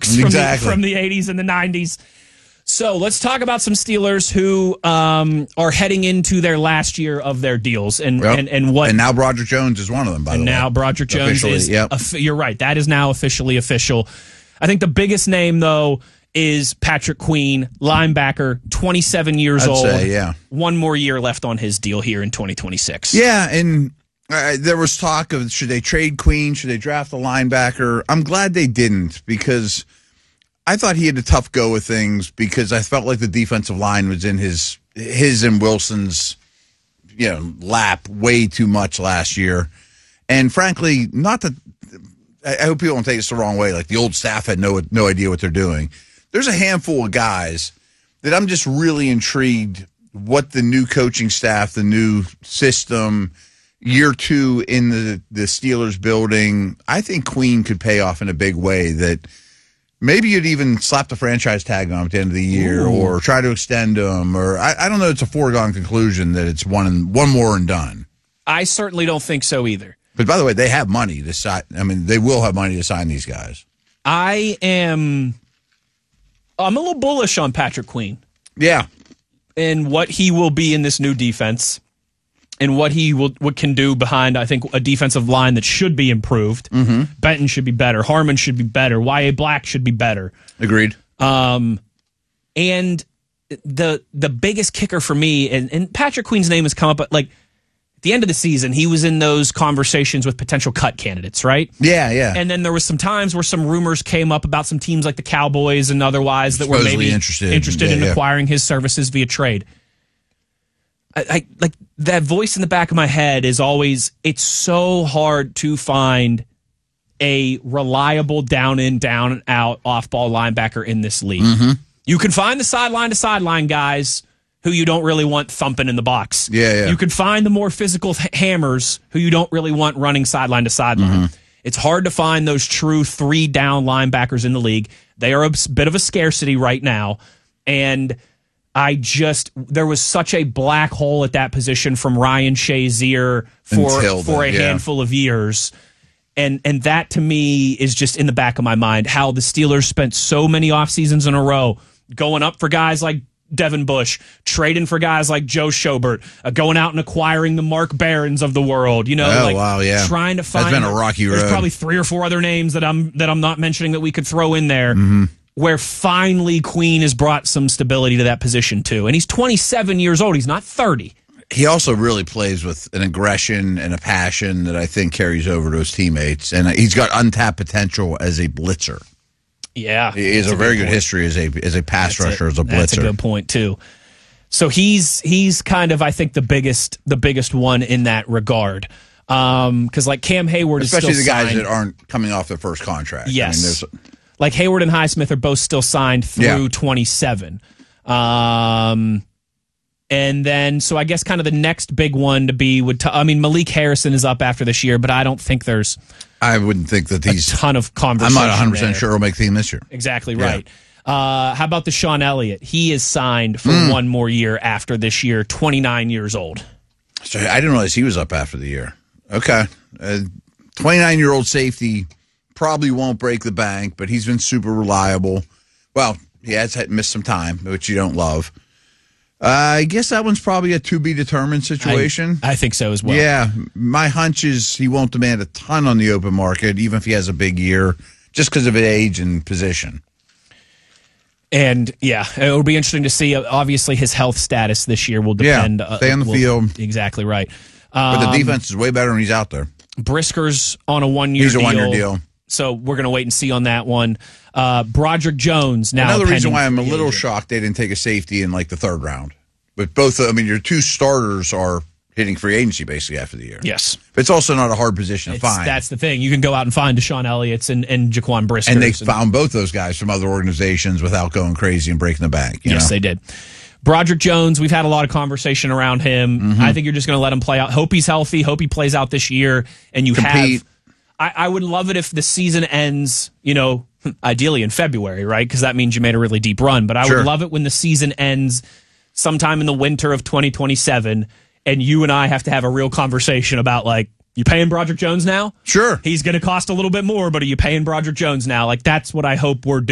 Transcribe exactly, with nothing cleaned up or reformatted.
books from, exactly. the, from the eighties and the nineties. So let's talk about some Steelers who um, are heading into their last year of their deals, and Yep. and, and what. And now Broderick Jones is one of them. By and the way, now Broderick Jones Officially, is. Yep. You're right. That is now officially official. I think the biggest name though is Patrick Queen, linebacker, twenty-seven years I'd old. say, yeah. One more year left on his deal here in twenty twenty-six. Yeah, and uh, there was talk of should they trade Queen, should they draft a linebacker? I'm glad they didn't, because I thought he had a tough go with things, because I felt like the defensive line was in his his and Wilson's you know lap way too much last year. And frankly, not that I hope people don't take this the wrong way, like the old staff had no no idea what they're doing. There's a handful of guys that I'm just really intrigued what the new coaching staff, the new system, year two in the, the Steelers building, I think Queen could pay off in a big way that maybe you'd even slap the franchise tag on him at the end of the year. Ooh. Or try to extend him. Or I, I don't know, it's a foregone conclusion that it's one and, one more and done. I certainly don't think so either. But by the way, they have money to sign. I mean, they will have money to sign these guys. I am... I'm a little bullish on Patrick Queen. Yeah. And what he will be in this new defense, and what he will what can do behind, I think, a defensive line that should be improved. Mm-hmm. Benton should be better. Harmon should be better. Y A. Black should be better. Agreed. Um, and the the biggest kicker for me, and, and Patrick Queen's name has come up, but like at the end of the season, he was in those conversations with potential cut candidates, right? Yeah, yeah. And then there was some times where some rumors came up about some teams like the Cowboys and otherwise that Supposedly were maybe interested, interested yeah, in yeah. acquiring his services via trade. I, I like that voice in the back of my head is always, it's so hard to find a reliable down in, down and out off ball linebacker in this league. Mm-hmm. You can find the sideline to sideline guys who you don't really want thumping in the box. Yeah, yeah. You can find the more physical th- hammers who you don't really want running sideline to sideline. Mm-hmm. It's hard to find those true three down linebackers in the league. They are a bit of a scarcity right now. And I just, there was such a black hole at that position from Ryan Shazier for, Until for a then, yeah. handful of years. And and that to me is just in the back of my mind, how the Steelers spent so many off seasons in a row going up for guys like Devin Bush, trading for guys like Joe Schobert, uh, going out and acquiring the Mark Barons of the world, you know, Oh, like wow, yeah. trying to find. That's been a rocky road. There's probably three or four other names that I'm that I'm not mentioning that we could throw in there, Mm-hmm. where finally Queen has brought some stability to that position too. And he's twenty-seven years old. He's not thirty. He also really plays with an aggression and a passion that I think carries over to his teammates, and he's got untapped potential as a blitzer. Yeah, He has a, a very good, good history as a as a pass that's rusher, a, as a blitzer. That's a good point too. So he's he's kind of, I think, the biggest the biggest one in that regard. Um, because like Cam Hayward, especially is the still guys signed. that aren't coming off their first contract. Yes, I mean, like Hayward and Highsmith are both still signed through Yeah. twenty-seven. Um, and then so I guess kind of the next big one to be would. T- I mean, Malik Harrison is up after this year, but I don't think there's I wouldn't think that a he's. ton of I'm conversation. not one hundred percent there. sure he'll make the team this year. Exactly Yeah. right. Uh, how about Deshaun Elliott? He is signed for Mm. one more year after this year, twenty-nine years old. So I didn't realize he was up after the year. Okay, twenty-nine-year-old safety probably won't break the bank, but he's been super reliable. Well, he has had missed some time, which you don't love. Uh, I guess that one's probably a to-be-determined situation. I, I think so as well. Yeah, my hunch is he won't demand a ton on the open market, even if he has a big year, just because of his age and position. And, yeah, it'll be interesting to see. Obviously, his health status this year will depend. Yeah, stay on the uh, will, field. Exactly right. But Um, the defense is way better when he's out there. Brisker's on a one-year He's a deal. one-year deal. So we're going to wait and see on that one. Uh, Broderick Jones now. Another reason pending why I'm a free little agent. shocked they didn't take a safety in like the third round. But both, I mean, your two starters are hitting free agency basically after the year. Yes. But it's also not a hard position to It's- find. That's the thing. You can go out and find Deshaun Elliott's and, and Jaquan Brisker. and they found both those guys from other organizations without going crazy and breaking the bank. You Yes, know? they did. Broderick Jones, we've had a lot of conversation around him. Mm-hmm. I think you're just going to let him play out. Hope he's healthy. Hope he plays out this year. And you Compete. have. I, I would love it if the season ends, you know, ideally in February, right? Because that means you made a really deep run. But I Sure. would love it when the season ends sometime in the winter of twenty twenty-seven and you and I have to have a real conversation about, like, you paying Broderick Jones now? Sure. He's going to cost a little bit more, but are you paying Broderick Jones now? Like, that's what I hope we're